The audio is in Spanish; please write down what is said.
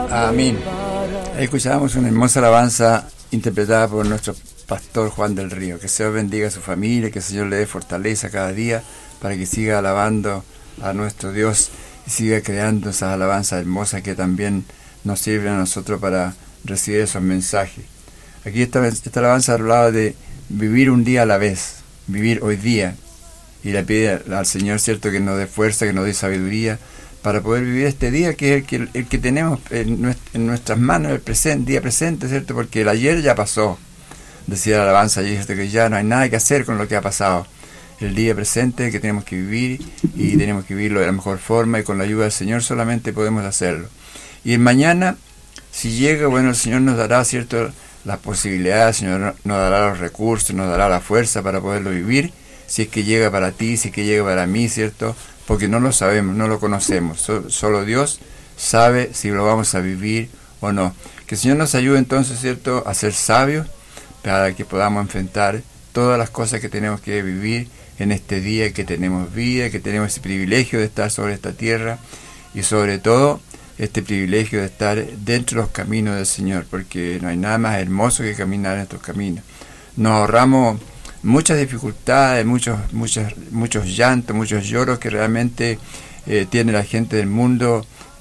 Amén. Escuchábamos una hermosa alabanza interpretada por nuestro pastor Juan del Río. Que el Señor bendiga a su familia, que el Señor le dé fortaleza cada día para que siga alabando a nuestro Dios y siga creando esas alabanzas hermosas que también nos sirven a nosotros para recibir esos mensajes. Aquí esta alabanza hablaba de vivir un día a la vez, vivir hoy día, y le pide al Señor, cierto, que nos dé fuerza, que nos dé sabiduría para poder vivir este día, que es el que tenemos en nuestras manos, el día presente, cierto, porque el ayer ya pasó, decía la alabanza ayer, cierto, que ya no hay nada que hacer con lo que ha pasado. El día presente que tenemos que vivir, y tenemos que vivirlo de la mejor forma, y con la ayuda del Señor solamente podemos hacerlo. Y el mañana, si llega, bueno, el Señor nos dará, cierto, las posibilidades, el Señor nos dará los recursos, nos dará la fuerza para poderlo vivir, si es que llega para ti, si es que llega para mí, cierto, porque no lo sabemos, no lo conocemos, solo Dios sabe si lo vamos a vivir o no. Que el Señor nos ayude entonces, cierto, a ser sabios para que podamos enfrentar todas las cosas que tenemos que vivir en este día, que tenemos vida, que tenemos ese privilegio de estar sobre esta tierra, y sobre todo este privilegio de estar dentro de los caminos del Señor, porque no hay nada más hermoso que caminar en estos caminos. Nos ahorramos muchas dificultades, muchos llantos, muchos lloros que realmente tiene la gente del mundo